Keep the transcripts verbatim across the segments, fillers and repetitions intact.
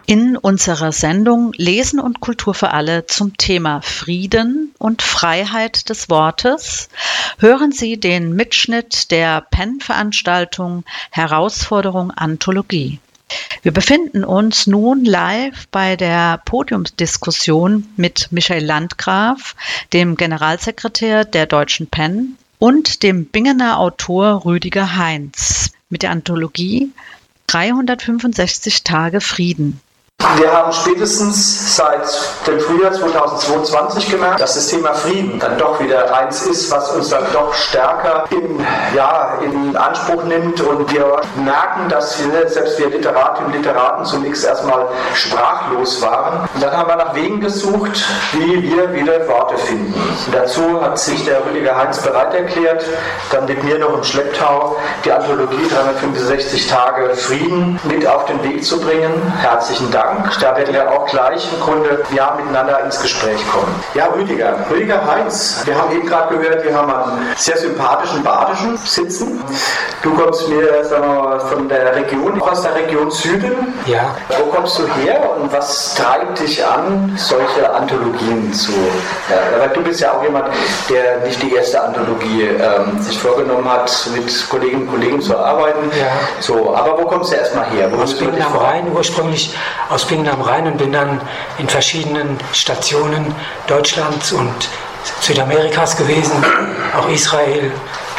In unserer Sendung Lesen und Kultur für alle zum Thema Frieden und Freiheit des Wortes hören Sie den Mitschnitt der Penn-Veranstaltung Herausforderung Anthologie. Wir befinden uns nun live bei der Podiumsdiskussion mit Michael Landgraf, dem Generalsekretär der Deutschen Penn, und dem Bingener Autor Rüdiger Heinz mit der Anthologie dreihundertfünfundsechzig Tage Frieden. Wir haben spätestens seit dem Frühjahr zweitausendzweiundzwanzig gemerkt, dass das Thema Frieden dann doch wieder eins ist, was uns dann doch stärker in, ja, in Anspruch nimmt, und wir merken, dass wir, selbst wir Literatinnen und Literaten zunächst erstmal sprachlos waren. Und dann haben wir nach Wegen gesucht, wie wir wieder Worte finden. Und dazu hat sich der Rüdiger Heinz bereit erklärt, dann mit mir noch im Schlepptau die Anthologie dreihundertfünfundsechzig Tage Frieden mit auf den Weg zu bringen. Herzlichen Dank. Da werden wir auch gleich im Grunde ja, miteinander ins Gespräch kommen. Ja, Rüdiger. Rüdiger Heinz. Wir haben eben gerade gehört, wir haben einen sehr sympathischen Badischen sitzen. Du kommst mir sagen wir mal, von der Region, aus der Region Süden. Ja. Wo kommst du her und was treibt dich an, solche Anthologien zu? Ja, weil du bist ja auch jemand, der nicht die erste Anthologie ähm, sich vorgenommen hat, mit Kolleginnen und Kollegen zu arbeiten. Ja. So, aber wo kommst du erstmal her? Wo aus Bingen am Rhein, ursprünglich aus Bingen am Rhein, und bin dann in verschiedenen Stationen Deutschlands und Südamerikas gewesen, auch Israel,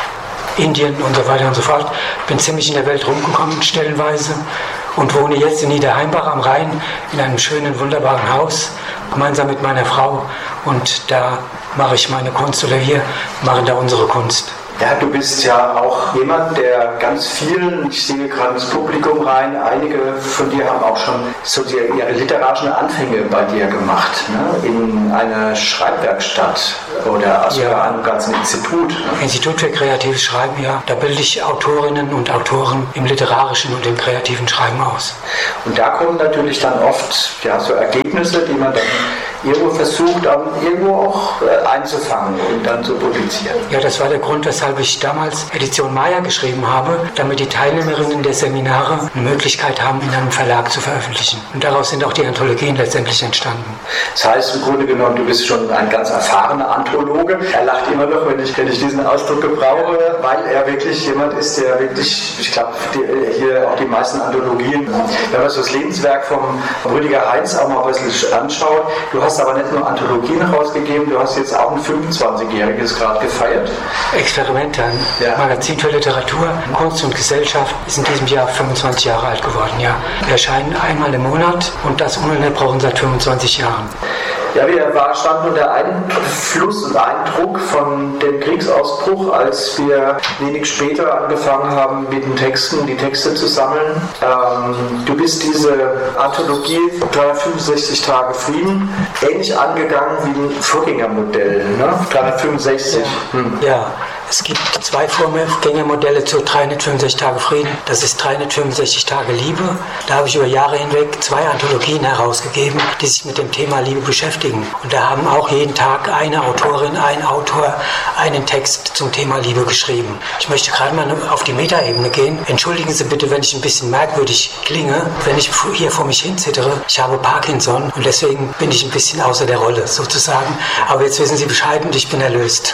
Indien und so weiter und so fort. Bin ziemlich in der Welt rumgekommen, stellenweise, und wohne jetzt in Niederheimbach am Rhein in einem schönen, wunderbaren Haus, gemeinsam mit meiner Frau, und da mache ich meine Kunst, oder wir machen da unsere Kunst. Ja, du bist ja auch jemand, der ganz vielen, ich sehe gerade ins Publikum rein, einige von dir haben auch schon so die, ihre literarischen Anfänge bei dir gemacht, ne? In einer Schreibwerkstatt oder sogar ja. Einem ganzen Institut. Ne? Institut für kreatives Schreiben, ja. Da bilde ich Autorinnen und Autoren im literarischen und im kreativen Schreiben aus. Und da kommen natürlich dann oft ja, so Ergebnisse, die man dann irgendwo versucht, dann irgendwo auch äh, einzufangen und dann zu publizieren. Ja, das war der Grund, weshalb ich damals Edition Maya geschrieben habe, damit die Teilnehmerinnen der Seminare eine Möglichkeit haben, in einem Verlag zu veröffentlichen. Und daraus sind auch die Anthologien letztendlich entstanden. Das heißt im Grunde genommen, du bist schon ein ganz erfahrener Anthologe. Er lacht immer noch, wenn ich, wenn ich diesen Ausdruck gebrauche, weil er wirklich jemand ist, der wirklich, ich glaube, hier auch die meisten Anthologien, wenn man so das Lebenswerk vom Rüdiger Heinz auch mal ein bisschen anschaut, du hast aber nicht nur Anthologien rausgegeben, du hast jetzt auch ein fünfundzwanzigjähriges gerade gefeiert. Experimente, ein ja. Magazin für Literatur, Kunst und Gesellschaft ist in diesem Jahr fünfundzwanzig Jahre alt geworden. Ja. Wir erscheinen einmal im Monat, und das ununterbrochen seit fünfundzwanzig Jahren. Ja, wir standen unter Einfluss und Eindruck von dem Kriegsausbruch, als wir wenig später angefangen haben, mit den Texten, die Texte zu sammeln. Ähm, du bist diese Anthologie dreihundertfünfundsechzig Tage Frieden ähnlich angegangen wie ein Vorgängermodell, ne? dreihundertfünfundsechzig. Ja. Hm. Ja. Es gibt zwei Vorgängermodelle zu dreihundertfünfundsechzig Tage Frieden. Das ist dreihundertfünfundsechzig Tage Liebe. Da habe ich über Jahre hinweg zwei Anthologien herausgegeben, die sich mit dem Thema Liebe beschäftigen. Und da haben auch jeden Tag eine Autorin, ein Autor einen Text zum Thema Liebe geschrieben. Ich möchte gerade mal auf die Metaebene gehen. Entschuldigen Sie bitte, wenn ich ein bisschen merkwürdig klinge, wenn ich hier vor mich hin zittere. Ich habe Parkinson, und deswegen bin ich ein bisschen außer der Rolle sozusagen. Aber jetzt wissen Sie Bescheid, und ich bin erlöst.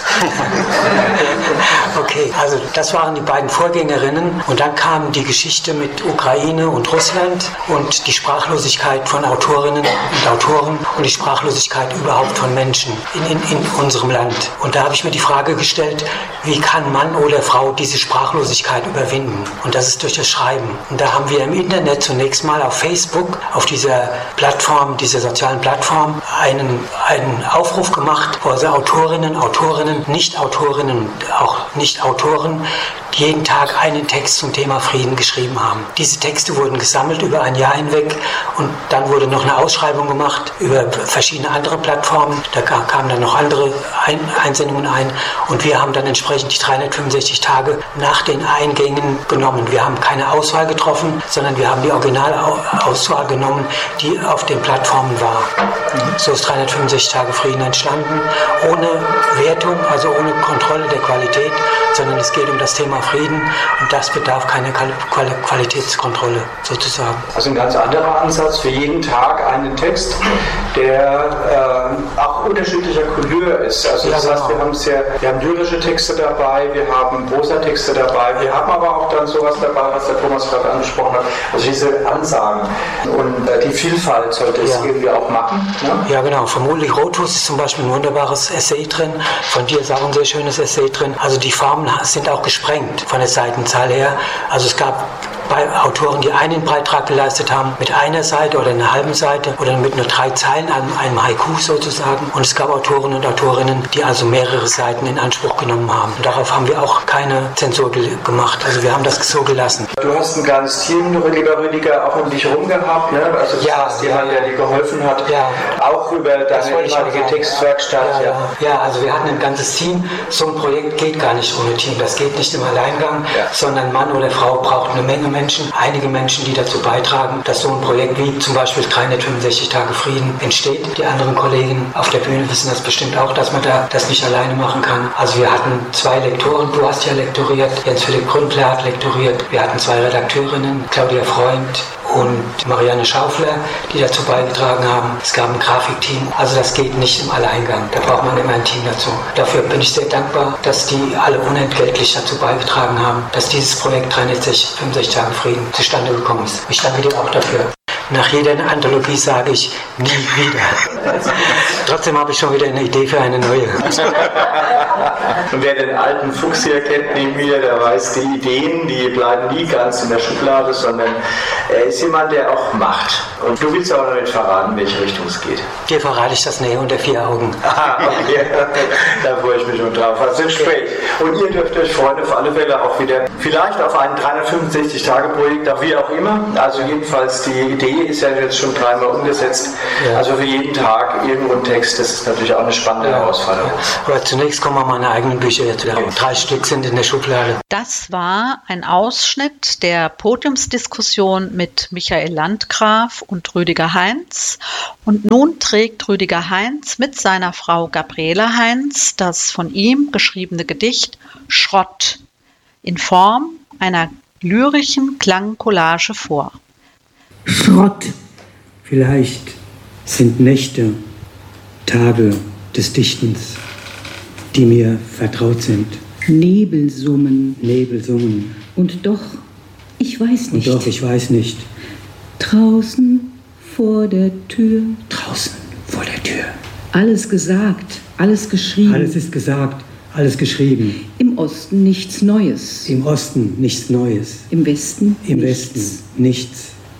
Okay, also das waren die beiden Vorgängerinnen, und dann kam die Geschichte mit Ukraine und Russland und die Sprachlosigkeit von Autorinnen und Autoren und die Sprachlosigkeit überhaupt von Menschen in, in, in unserem Land. Und da habe ich mir die Frage gestellt, wie kann Mann oder Frau diese Sprachlosigkeit überwinden? Und das ist durch das Schreiben. Und da haben wir im Internet zunächst mal auf Facebook, auf dieser Plattform, dieser sozialen Plattform, einen, einen Aufruf gemacht, wo also Autorinnen, Autorinnen, Nicht-Autorinnen und auch Nicht-Autoren jeden Tag einen Text zum Thema Frieden geschrieben haben. Diese Texte wurden gesammelt über ein Jahr hinweg, und dann wurde noch eine Ausschreibung gemacht über verschiedene andere Plattformen. Da kamen dann noch andere Einsendungen ein, und wir haben dann entsprechend die dreihundertfünfundsechzig Tage nach den Eingängen genommen. Wir haben keine Auswahl getroffen, sondern wir haben die Originalauswahl genommen, die auf den Plattformen war. So ist dreihundertfünfundsechzig Tage Frieden entstanden, ohne Wertung, also ohne Kontrolle der Qualität, sondern es geht um das Thema Frieden und das bedarf keiner Qualitätskontrolle sozusagen. Also ein ganz anderer Ansatz, für jeden Tag einen Text, der äh, auch unterschiedlicher Couleur ist. Also das ja, heißt, wir haben, sehr, wir haben lyrische Texte dabei, wir haben Prosatexte dabei, wir haben aber auch dann sowas dabei, was der Thomas gerade angesprochen hat, also diese Ansagen. Und äh, die Vielfalt sollte es ja. irgendwie auch machen. Ne? Ja, genau. Von Ulrich Rothus ist zum Beispiel ein wunderbares Essay drin, von dir ist auch ein sehr schönes Essay drin. Also die Formen sind auch gesprengt von der Seitenzahl her. Also es gab bei Autoren, die einen Beitrag geleistet haben mit einer Seite oder einer halben Seite oder mit nur drei Zeilen, einem, einem Haiku sozusagen. Und es gab Autoren und Autorinnen, die also mehrere Seiten in Anspruch genommen haben. Und darauf haben wir auch keine Zensur ge- gemacht. Also wir haben das so gelassen. Du hast ein kleines Team, lieber Rüdiger, auch um dich herum gehabt, ne? Also das ja, heißt, jemand, der dir geholfen hat, ja. auch über deine ehemalige Textwerkstatt. Ja, ja. ja, also wir hatten ein ganzes Team. So ein Projekt geht gar nicht ohne Team. Das geht nicht im Alleingang, ja. sondern Mann oder Frau braucht eine Menge Menschen, einige Menschen, die dazu beitragen, dass so ein Projekt wie zum Beispiel dreihundertfünfundsechzig Tage Frieden entsteht. Die anderen Kollegen auf der Bühne wissen das bestimmt auch, dass man da das nicht alleine machen kann. Also wir hatten zwei Lektoren, du hast ja lektoriert, Jens-Philipp Gründler hat lektoriert. Wir hatten zwei Redakteurinnen, Claudia Freund und Marianne Schaufler, die dazu beigetragen haben. Es gab ein Grafikteam. Also das geht nicht im Alleingang. Da braucht man immer ein Team dazu. Dafür bin ich sehr dankbar, dass die alle unentgeltlich dazu beigetragen haben, dass dieses Projekt dreihundertfünfundsechzig Tage Frieden zustande gekommen ist. Ich danke dir auch dafür. Nach jeder Anthologie sage ich nie wieder. Trotzdem habe ich schon wieder eine Idee für eine neue. Und wer den alten Fuchs hier kennt neben mir, der weiß, die Ideen, die bleiben nie ganz in der Schublade, sondern er ist jemand, der auch macht. Und du willst auch noch nicht verraten, in welche Richtung es geht. Dir verrate ich das näher unter vier Augen. Aha, okay. Da freue ich mich schon drauf. Also ein Gespräch. Und ihr dürft euch freuen, auf alle Fälle auch wieder vielleicht auf ein dreihundertfünfundsechzig Tage Projekt, auch wie auch immer. Also jedenfalls die Idee ist ja jetzt schon dreimal umgesetzt. Ja. Also für jeden Tag irgendwo ein Text, das ist natürlich auch eine spannende ja. Herausforderung. Aber zunächst kommen wir meine eigenen Bücher jetzt wieder. Drei Stück sind in der Schublade. Das war ein Ausschnitt der Podiumsdiskussion mit Michael Landgraf und Rüdiger Heinz. Und nun trägt Rüdiger Heinz mit seiner Frau Gabriele Heinz das von ihm geschriebene Gedicht Schrott in Form einer lyrischen Klangcollage vor. Schrott. Vielleicht sind Nächte, Tage des Dichtens, die mir vertraut sind. Nebelsummen. Nebelsummen. Und doch, ich weiß nicht. Und doch, ich weiß nicht. Draußen vor der Tür. Draußen vor der Tür. Alles gesagt, alles geschrieben. Alles ist gesagt, alles geschrieben. Im Osten nichts Neues. Im Osten nichts Neues. Im Westen Im nichts. Westen nichts.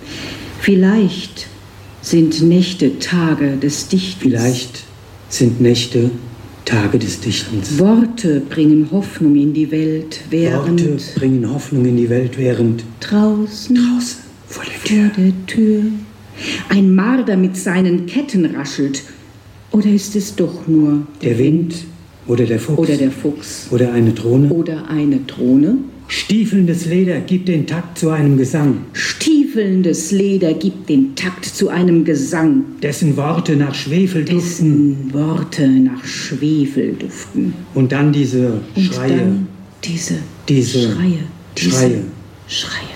Vielleicht sind Nächte Tage des Dichtens. Vielleicht sind Nächte Tage des Dichtens. Worte bringen Hoffnung in die Welt, während... Worte bringen Hoffnung in die Welt, während... Draußen, draußen vor der Tür. Vor der Tür ein Marder mit seinen Ketten raschelt. Oder ist es doch nur der Wind oder der Fuchs? Oder der Fuchs. Oder eine Drohne? Oder eine Drohne? Stiefelndes Leder gibt den Takt zu einem Gesang. Stiefelndes Leder gibt den Takt zu einem Gesang. Dessen Worte nach Schwefel duften. Dessen Worte nach Schwefel duften. Und dann diese Und Schreie. Dann diese, diese Schreie. Diese Schreie. Schreie.